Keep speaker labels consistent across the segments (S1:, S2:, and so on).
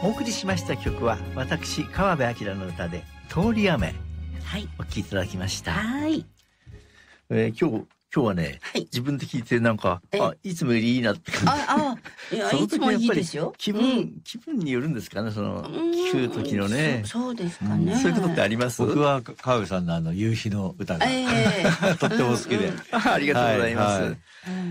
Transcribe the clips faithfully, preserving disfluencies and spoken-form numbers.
S1: お送りしました曲は私川辺明の歌で通り雨、
S2: はい、
S1: お聴きいただきました。
S2: はい、
S1: えー、今日今日はね、はい、自分で聞いてなんかあいつもよりいいなって感じ。
S2: ああいやいつもいいですよ。
S1: 気分、うん、気分によるんですかね、その聞く時のね。
S2: そ, そうですかね、
S1: うん。そういうことってあります？
S3: 僕は川辺さんのあの夕日の歌が、えー、とっても好きで、うんうん、
S1: あ, ありがとうございます。はいはい、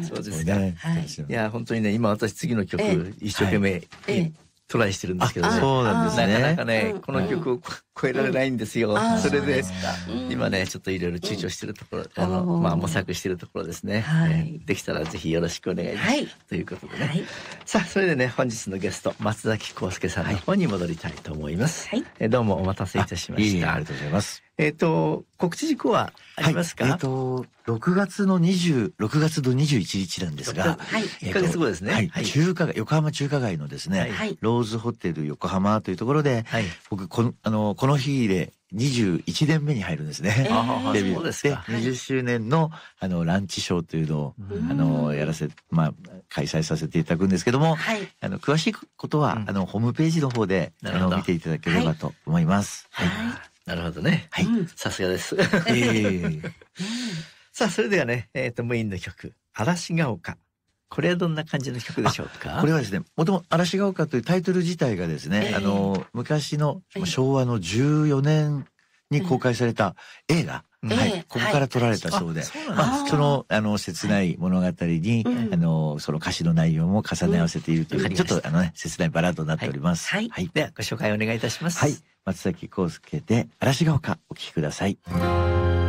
S1: そうですか。
S3: ね、
S1: はい、いや本当にね今私次の曲、えー、一生懸命、はいえートライしてるんですけどね。
S3: そうなんですね。
S1: なかなかね、うん、この曲を超えられないんですよ。うん、それで、うん、今ね、ちょっといろいろ躊躇してるところ、うん、あの、まあ、模索してるところですね。はい、できたらぜひよろしくお願いします。はい、ということでね、はい。さあ、それでね、本日のゲスト、松崎康介さんの方に戻りたいと思います。はい、えどうもお待たせいたしました。
S3: いいえ、ありがとうございます。
S1: えっと、告知事項はありますか？
S3: はい、えっと、ろくがつのにじゅう、ろくがつのにじゅういちにちなんですが、
S1: はい、いっかげつごですね。
S3: はい、はい、中華街、横浜中華街のですね、はい、ローズホテル横浜というところで、はい、僕この、あの、この日でにじゅういちねんめに入るんですね。
S1: えー、
S3: デビュー
S1: そうですか。
S3: で、にじゅっしゅうねんの、あの、ランチショーというのを、あの、やらせ、まあ、開催させていただくんですけども、はい、あの、詳しいことは、うん、あの、ホームページの方で、あの、見ていただければと思います。
S1: はい。はい、なるほどね。はい。さすがです。
S3: えー、
S1: さあ、それではね、えっと、メインの曲、嵐が丘。これはどんな感じの曲でしょうか？
S3: これはですね、もともと嵐が丘というタイトル自体がですね、えー、あの、昔の昭和のじゅうよねんに公開された映画、えー、はい、ここから撮られたそうで、はい、まあ、その、あの、切ない物語に、はい、あの、その歌詞の内容も重ね合わせているという、うん、ちょっとあのね、切ないバラードになっております。
S1: はい。はい、では、ご紹介お願いいたします。
S3: はい。松崎康介で嵐が丘お聴きください。